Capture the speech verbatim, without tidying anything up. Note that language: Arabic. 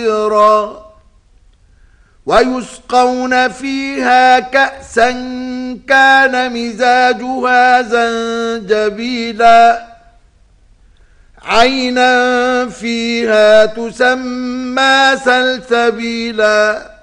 ويسقون فيها كأسا كان مزاجها زنجبيلا عينا فيها تسمى سلسبيلا